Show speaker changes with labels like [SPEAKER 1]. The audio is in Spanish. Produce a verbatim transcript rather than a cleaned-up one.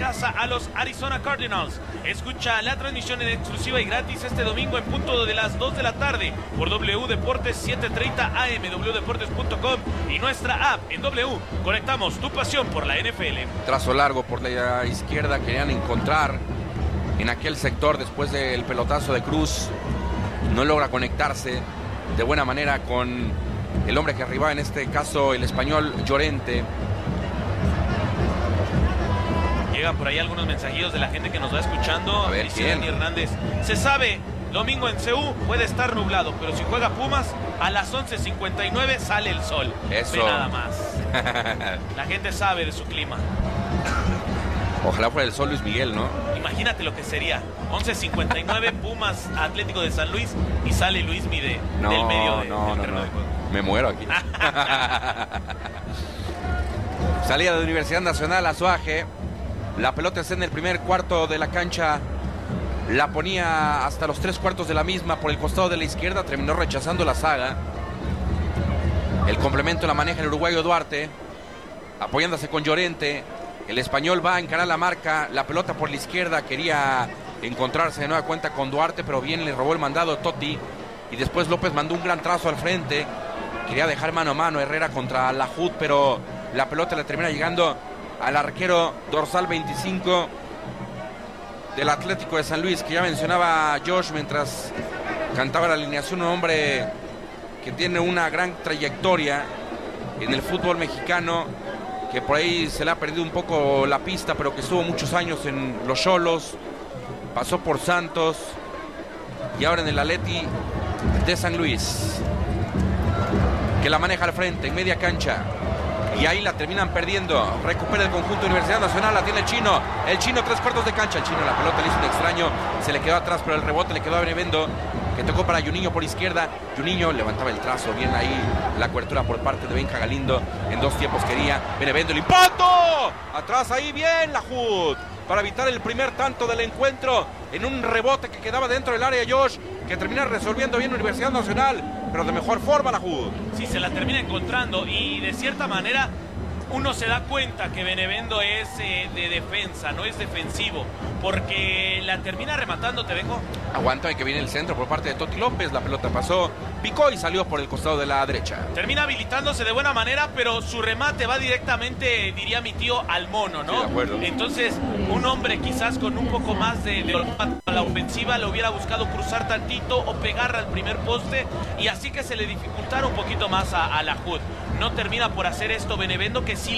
[SPEAKER 1] casa a los Arizona Cardinals. Escucha la transmisión en exclusiva y gratis este domingo en punto de las dos de la tarde por W Deportes setecientos treinta A M, w deportes punto com y nuestra app en W. Conectamos tu pasión por la N F L.
[SPEAKER 2] Trazo largo por la izquierda, querían encontrar en aquel sector después del pelotazo de Cruz. No logra conectarse de buena manera con el hombre que arribaba, en este caso el español Llorente.
[SPEAKER 1] Llegan por ahí algunos mensajillos de la gente que nos va escuchando.
[SPEAKER 2] A ver,
[SPEAKER 1] Dice
[SPEAKER 2] ¿quién?
[SPEAKER 1] Dani Hernández: se sabe, domingo en C U puede estar nublado, pero si juega Pumas, a las once cincuenta y nueve sale el sol.
[SPEAKER 2] Eso.
[SPEAKER 1] Ve nada más. La gente sabe de su clima.
[SPEAKER 2] Ojalá fuera el sol Luis Miguel, ¿no?
[SPEAKER 1] Imagínate lo que sería. once cincuenta y nueve, Pumas Atlético de San Luis, y sale Luis Mide
[SPEAKER 2] No,
[SPEAKER 1] del medio de,
[SPEAKER 2] no,
[SPEAKER 1] del
[SPEAKER 2] no,
[SPEAKER 1] terreno
[SPEAKER 2] no.
[SPEAKER 1] de juego.
[SPEAKER 2] Me muero aquí. Salida de Universidad Nacional Azuaje. La pelota está en el primer cuarto de la cancha. La ponía hasta los tres cuartos de la misma por el costado de la izquierda. Terminó rechazando la saga. El complemento la maneja el uruguayo Duarte, apoyándose con Llorente. El español va a encarar la marca. La pelota por la izquierda. Quería encontrarse de nueva cuenta con Duarte, pero bien le robó el mandado Totti. Y después López mandó un gran trazo al frente. Quería dejar mano a mano Herrera contra Lahoud, pero la pelota le termina llegando al arquero dorsal veinticinco del Atlético de San Luis, que ya mencionaba Josh mientras cantaba la alineación. Un hombre que tiene una gran trayectoria en el fútbol mexicano, que por ahí se le ha perdido un poco la pista, pero que estuvo muchos años en los Xolos, pasó por Santos y ahora en el Atleti de San Luis, que la maneja al frente en media cancha. Y ahí la terminan perdiendo. Recupera el conjunto de Universidad Nacional. La tiene el Chino. El Chino, tres cuartos de cancha. El Chino, la pelota le hizo un extraño. Se le quedó atrás, pero el rebote le quedó a Benevendo, que tocó para Juninho por izquierda. Juninho levantaba el trazo. Bien ahí la cobertura por parte de Benja Galindo. En dos tiempos quería Benevendo el impacto. Atrás ahí bien Lahoud, para evitar el primer tanto del encuentro. En un rebote que quedaba dentro del área, Josh, que termina resolviendo bien Universidad Nacional, pero de mejor forma Lahoud.
[SPEAKER 1] Sí, se la termina encontrando, y de cierta manera uno se da cuenta que Benevendo es eh, de defensa, no es defensivo, porque la termina rematando. Te vengo.
[SPEAKER 2] Aguanta que viene el centro por parte de Totti López. La pelota pasó, picó y salió por el costado de la derecha.
[SPEAKER 1] Termina habilitándose de buena manera, pero su remate va directamente, diría mi tío, al mono, ¿no?
[SPEAKER 2] Sí, de acuerdo.
[SPEAKER 1] Entonces, un hombre quizás con un poco más de, de a la ofensiva lo hubiera buscado cruzar tantito o pegar al primer poste, y así que se le dificultara un poquito más a, a Lahoud. No termina por hacer esto Benevendo, que sí